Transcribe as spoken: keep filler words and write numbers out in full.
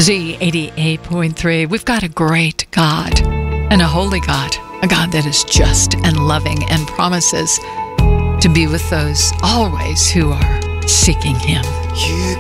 Z eighty-eight point three. We've got a great God and a holy God, a God that is just and loving and promises to be with those always who are seeking Him. You